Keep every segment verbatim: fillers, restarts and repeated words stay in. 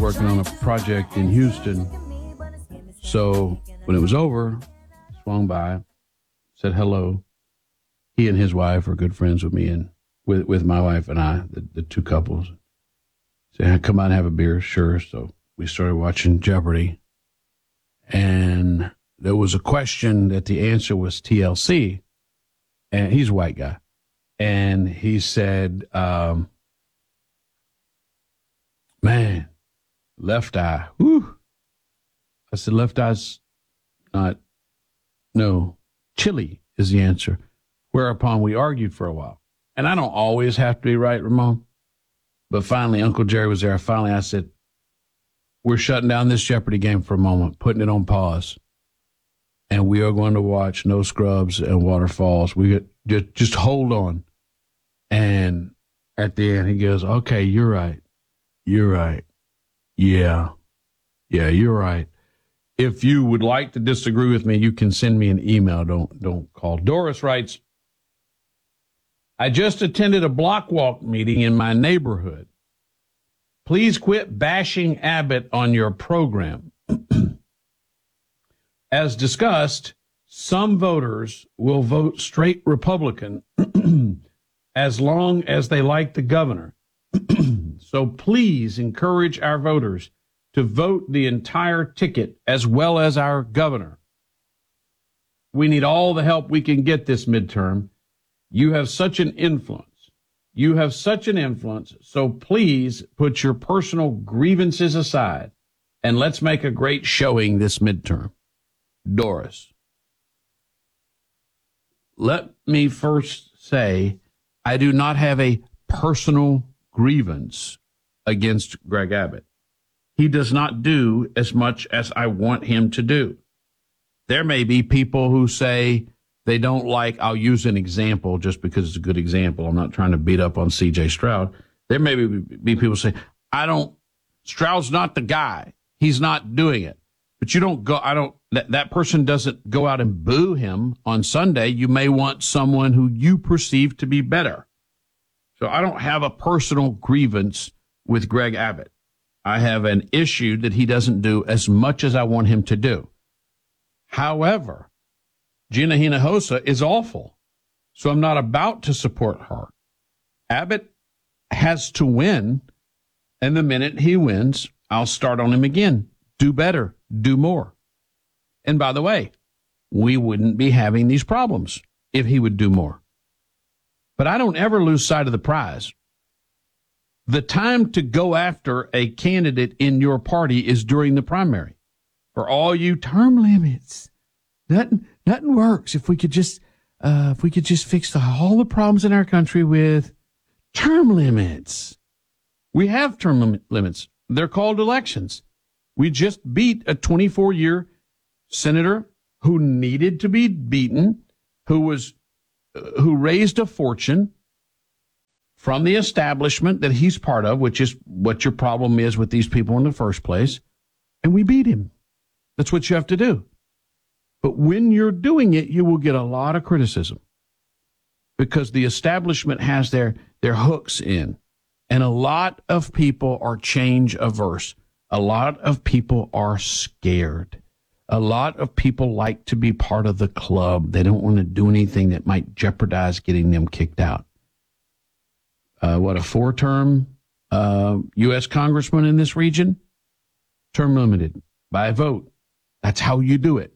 working on a project in Houston. So when it was over, swung by, said hello. He and his wife are good friends with me and with, with my wife and I, the, the two couples. Said, come out and have a beer. Sure. So we started watching Jeopardy. And there was a question that the answer was T L C. And he's a white guy. And he said, um, man, left eye. Whew. I said, left eye's not, no, chili is the answer. Whereupon we argued for a while. And I don't always have to be right, Ramon. But finally, Uncle Jerry was there. Finally, I said, we're shutting down this Jeopardy game for a moment, putting it on pause. And we are going to watch No Scrubs and Waterfalls. We get, just, just hold on. And at the end, he goes, okay, you're right. You're right. Yeah. Yeah, you're right. If you would like to disagree with me, you can send me an email. Don't, don't call. Doris writes, I just attended a block walk meeting in my neighborhood. Please quit bashing Abbott on your program. As discussed, some voters will vote straight Republican as long as they like the governor. So please encourage our voters to vote the entire ticket as well as our governor. We need all the help we can get this midterm. You have such an influence. You have such an influence. So please put your personal grievances aside and let's make a great showing this midterm. Doris. Let me first say, I do not have a personal grievance against Greg Abbott. He does not do as much as I want him to do. There may be people who say they don't like, I'll use an example just because it's a good example. I'm not trying to beat up on C J Stroud. There may be, be people say, I don't, Stroud's not the guy. He's not doing it. But you don't go, I don't, that, that person doesn't go out and boo him on Sunday. You may want someone who you perceive to be better. So I don't have a personal grievance with Greg Abbott. I have an issue that he doesn't do as much as I want him to do. However, Gina Hinojosa is awful, so I'm not about to support her. Abbott has to win, and the minute he wins, I'll start on him again. Do better, do more. And by the way, we wouldn't be having these problems if he would do more. But I don't ever lose sight of the prize. The time to go after a candidate in your party is during the primary. For all you term limits, nothing, nothing works if we could just, uh, if we could just fix the, all the problems in our country with term limits. We have term lim- limits. They're called elections. We just beat a twenty-four year senator who needed to be beaten, who was, uh, who raised a fortune from the establishment that he's part of, which is what your problem is with these people in the first place, and we beat him. That's what you have to do. But when you're doing it, you will get a lot of criticism because the establishment has their, their hooks in, and a lot of people are change averse. A lot of people are scared. A lot of people like to be part of the club. They don't want to do anything that might jeopardize getting them kicked out. Uh, what, a four-term uh, U S congressman in this region? Term limited by a vote. That's how you do it.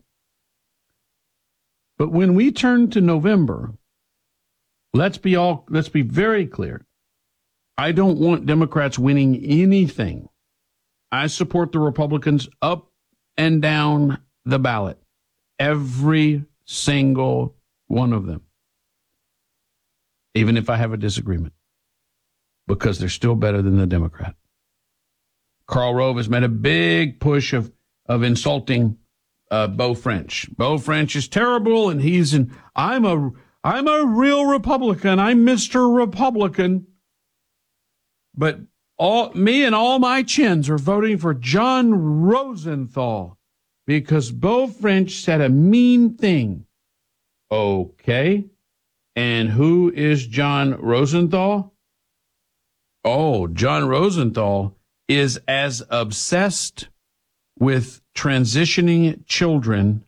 But when we turn to November, let's be all let's be very clear. I don't want Democrats winning anything. I support the Republicans up and down the ballot, every single one of them, even if I have a disagreement, because they're still better than the Democrat. Karl Rove has made a big push of, of insulting uh, Beau French. Beau French is terrible, and he's in, I'm a, I'm a real Republican. I'm Mister Republican. But all me and all my chins are voting for John Rosenthal because Beau French said a mean thing. Okay. And who is John Rosenthal? Oh, John Rosenthal is as obsessed with transitioning children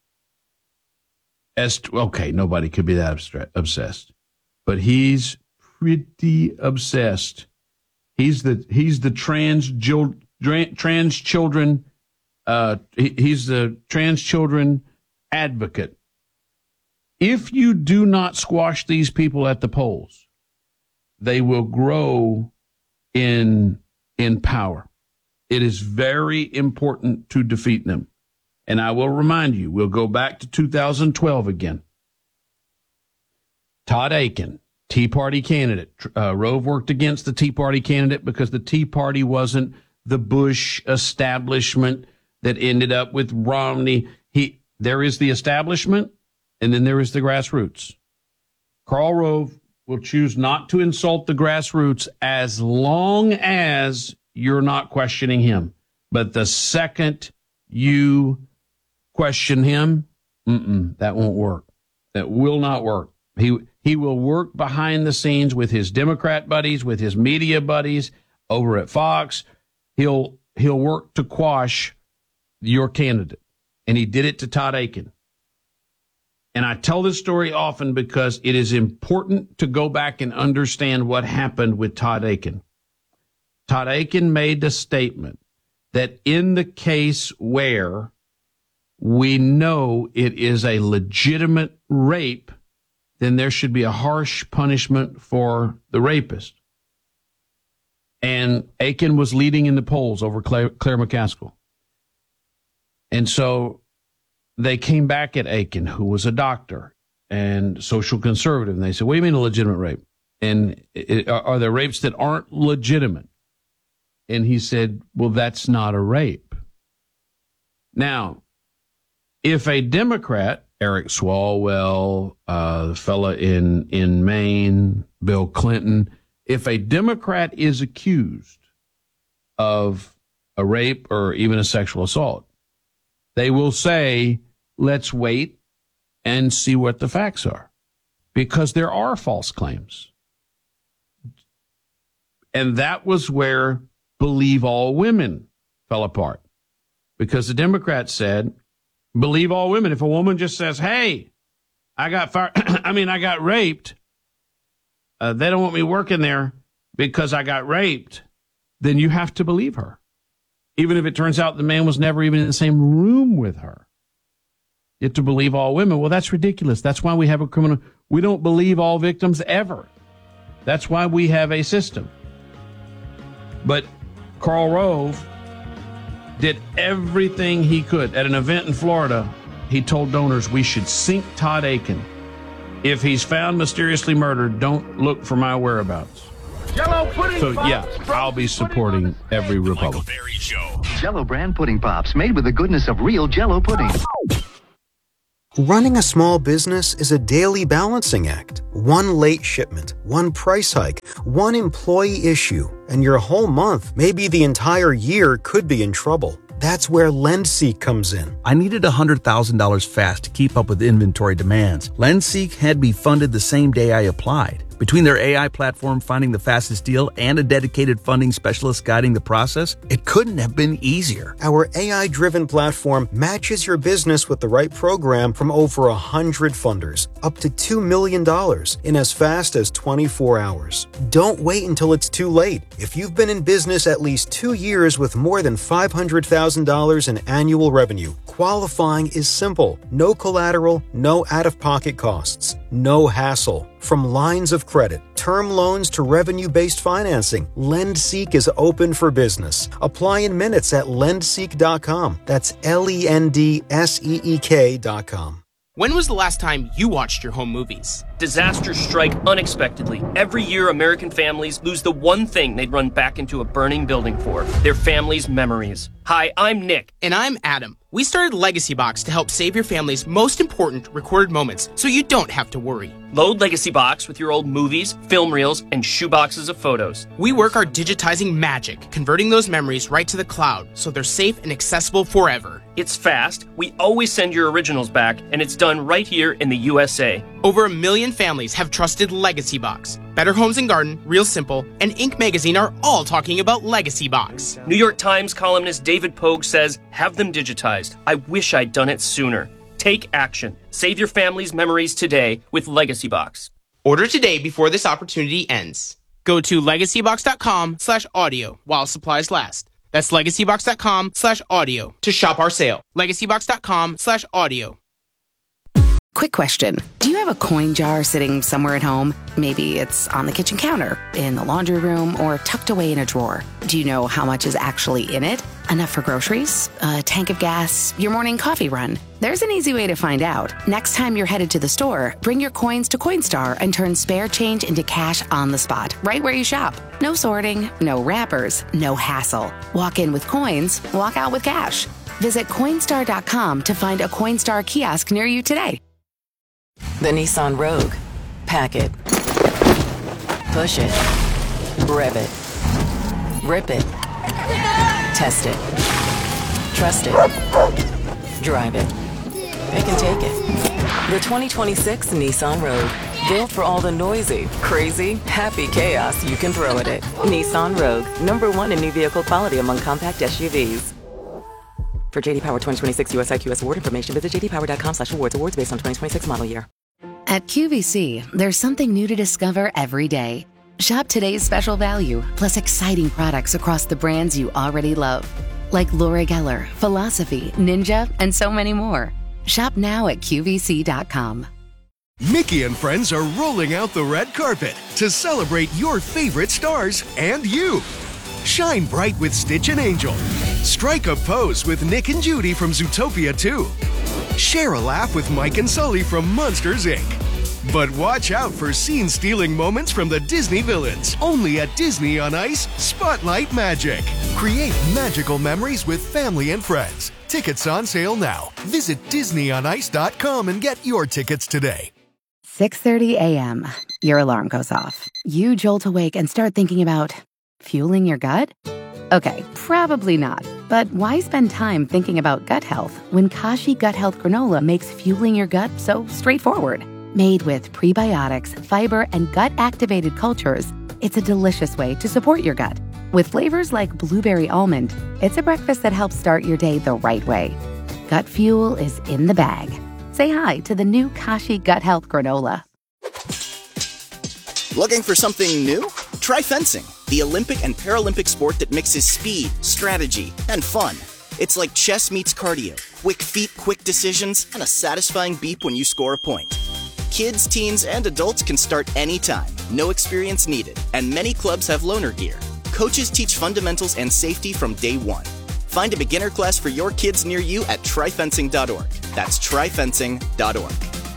as, okay, nobody could be that abstra- obsessed, but he's pretty obsessed. He's the, he's the trans, trans children, uh, he, he's the trans children advocate. If you do not squash these people at the polls, they will grow in, in power. It is very important to defeat them. And I will remind you, we'll go back to two thousand twelve again. Todd Akin, Tea Party candidate. Uh, Rove worked against the Tea Party candidate because the Tea Party wasn't the Bush establishment that ended up with Romney. He, there is the establishment, and then there is the grassroots. Karl Rove will choose not to insult the grassroots as long as you're not questioning him. But the second you question him, mm-mm, that won't work. That will not work. He he will work behind the scenes with his Democrat buddies, with his media buddies over at Fox. He'll he'll work to quash your candidate. And he did it to Todd Akin. And I tell this story often because it is important to go back and understand what happened with Todd Akin. Todd Akin made the statement that in the case where we know it is a legitimate rape, then there should be a harsh punishment for the rapist. And Akin was leading in the polls over Claire, Claire McCaskill. And so they came back at Akin, who was a doctor and social conservative, and they said, what do you mean a legitimate rape? And it, are there rapes that aren't legitimate? And he said, well, that's not a rape. Now, if a Democrat, Eric Swalwell, uh, the fella in, in Maine, Bill Clinton, if a Democrat is accused of a rape or even a sexual assault, they will say, let's wait and see what the facts are, because there are false claims. And that was where Believe All Women fell apart, because the Democrats said, believe all women. If a woman just says, hey, I got fired, I mean, I got raped, uh, they don't want me working there because I got raped, then you have to believe her, even if it turns out the man was never even in the same room with her. You have to believe all women. Well, that's ridiculous. That's why we have a criminal. We don't believe all victims ever. That's why we have a system. But Karl Rove did everything he could. At an event in Florida, he told donors, we should sink Todd Akin. If he's found mysteriously murdered, don't look for my whereabouts. Jello pudding so, pops, yeah, I'll be supporting every Republican. Michael Berry Show. Jello brand pudding pops made with the goodness of real Jello pudding. Running a small business is a daily balancing act. One late shipment, one price hike, one employee issue, and your whole month, maybe the entire year, could be in trouble. That's where LendSeek comes in. I needed one hundred thousand dollars fast to keep up with inventory demands. LendSeek had me funded the same day I applied. Between their A I platform finding the fastest deal and a dedicated funding specialist guiding the process, it couldn't have been easier. Our A I-driven platform matches your business with the right program from over one hundred funders, up to two million dollars in as fast as twenty-four hours. Don't wait until it's too late. If you've been in business at least two years with more than five hundred thousand dollars in annual revenue, qualifying is simple. No collateral, no out-of-pocket costs, no hassle. From lines of credit, term loans to revenue-based financing, LendSeek is open for business. Apply in minutes at lend seek dot com. That's L E N D S E E K dot com. When was the last time you watched your home movies? Disasters strike unexpectedly. Every year, American families lose the one thing they'd run back into a burning building for, their family's memories. Hi, I'm Nick. And I'm Adam. We started Legacy Box to help save your family's most important recorded moments so you don't have to worry. Load Legacy Box with your old movies, film reels, and shoeboxes of photos. WeWork are digitizing magic, converting those memories right to the cloud so they're safe and accessible forever. It's fast, we always send your originals back, and it's done right here in the U S A. Over a million families have trusted Legacy Box. Better Homes and Garden, Real Simple, and Inc magazine are all talking about Legacy Box. New York Times columnist David Pogue says, have them digitized. I wish I'd done it sooner. Take action. Save your family's memories today with Legacy Box. Order today before this opportunity ends. Go to legacybox.com slash audio while supplies last. That's legacybox.com slash audio to shop our sale. legacybox.com slash audio. Quick question. Do you have a coin jar sitting somewhere at home? Maybe it's on the kitchen counter, in the laundry room, or tucked away in a drawer. Do you know how much is actually in it? Enough for groceries? A tank of gas? Your morning coffee run? There's an easy way to find out. Next time you're headed to the store, bring your coins to Coinstar and turn spare change into cash on the spot, right where you shop. No sorting, no wrappers, no hassle. Walk in with coins, walk out with cash. Visit Coinstar dot com to find a Coinstar kiosk near you today. The Nissan Rogue. Pack it. Push it. Rev it. Rip it. Test it. Trust it. Drive it. Pick and take it. The twenty twenty-six Nissan Rogue. Built for all the noisy, crazy, happy chaos you can throw at it. Nissan Rogue. Number one in new vehicle quality among compact S U Vs. For J D Power twenty twenty-six U S I Q S award information, visit j d power dot com slash awards. Awards based on twenty twenty-six model year. At Q V C, there's something new to discover every day. Shop today's special value, plus exciting products across the brands you already love. Like Laura Geller, Philosophy, Ninja, and so many more. Shop now at Q V C dot com. Mickey and friends are rolling out the red carpet to celebrate your favorite stars and you. Shine bright with Stitch and Angel. Strike a pose with Nick and Judy from Zootopia two. Share a laugh with Mike and Sully from Monsters, Incorporated. But watch out for scene-stealing moments from the Disney villains. Only at Disney on Ice, Spotlight Magic. Create magical memories with family and friends. Tickets on sale now. Visit disney on ice dot com and get your tickets today. six thirty a.m. Your alarm goes off. You jolt awake and start thinking about fueling your gut? Okay, probably not. But why spend time thinking about gut health when Kashi Gut Health Granola makes fueling your gut so straightforward? Made with prebiotics, fiber, and gut-activated cultures, it's a delicious way to support your gut. With flavors like blueberry almond, it's a breakfast that helps start your day the right way. Gut fuel is in the bag. Say hi to the new Kashi Gut Health Granola. Looking for something new? Try fencing, the Olympic and Paralympic sport that mixes speed, strategy, and fun. It's like chess meets cardio, quick feet, quick decisions, and a satisfying beep when you score a point. Kids, teens, and adults can start anytime, no experience needed, and many clubs have loaner gear. Coaches teach fundamentals and safety from day one. Find a beginner class for your kids near you at try fencing dot org. That's try fencing dot org.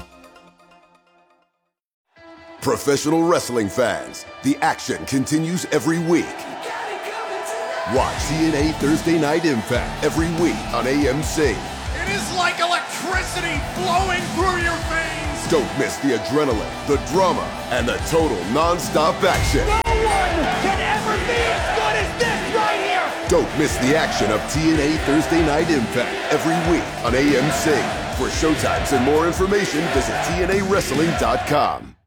Professional wrestling fans, the action continues every week. Watch T N A Thursday Night Impact every week on A M C. It is like electricity flowing through your veins. Don't miss the adrenaline, the drama, and the total non-stop action. No one can ever be as good as this right here. Don't miss the action of T N A Thursday Night Impact every week on A M C. For showtimes and more information, visit T N A wrestling dot com.